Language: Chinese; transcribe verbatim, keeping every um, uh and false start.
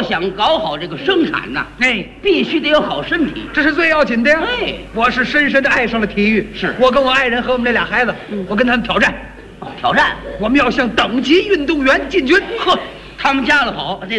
要想搞好这个生产呐， 哎， 必须得有好身体， 这是最要紧的呀。 哎， 我是深深的爱上了体育， 是我跟我爱人和我们这俩孩子， 嗯、 我跟他们挑战， 挑战， 我们要向等级运动员进军。 呵，他们家的好，这